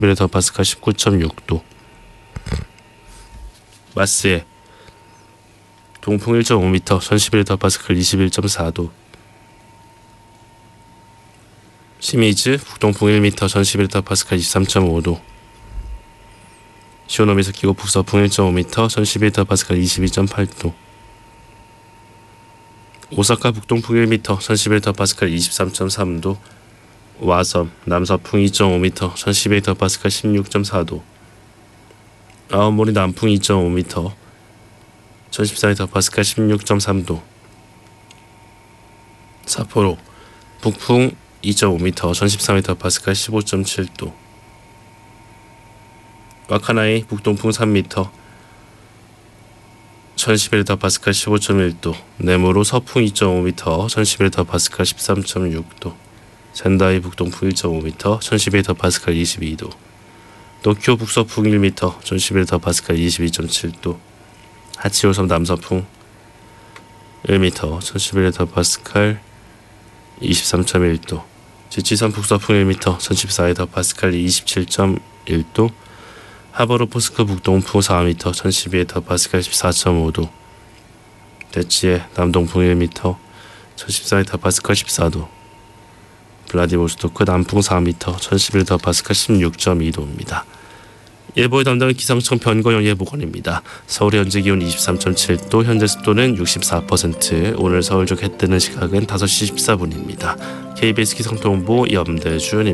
11헥토파스칼 19.6도. 마스에 동풍 1.5m 1011헥토파스칼 21.4도. 시미즈 북동풍 1m 1011헥토파스칼 23.5도. 시오노미즈 기고 북서풍 1.5m 1011헥토파스칼 22.8도. 오사카 북동풍 1m 1011헥토파스칼 23.3도. 와섬 남서풍 2.5m 1011헥토파스칼 16.4도. 아오모리 남풍 2.5m 1014헥토파스칼 16.3도. 삿포로 북풍 2.5m 1013헥토파스칼 15.7도. 와카나이 북동풍 3m 1011헥토파스칼 15.1도. 네무로 서풍 2.5m 1011헥토파스칼 13.6도. 센다이 북동풍 1.5m 1011헥토파스칼 22도. 도쿄 북서풍 1m 1011헥토파스칼 22.7도. 하치오섬 남서풍 1m 1011헥토파스칼 23.1도. 지치섬 북서풍 1m 1014헥토파스칼 27.1도. 하버로 포스크 북동풍 4m 1012헥토파스칼 14.5도. 대치에 남동풍 1m 1014헥토파스칼 14도. 블라디보스토크 남풍 4m 1011헥토파스칼 16.2도입니다. 예보의 담당은 기상청 변거영 예보관입니다. 서울의 현재 기온 23.7도, 현재 습도는 64%, 오늘 서울 쪽 해 뜨는 시각은 5시 14분입니다. KBS 기상통보 염대준입니다.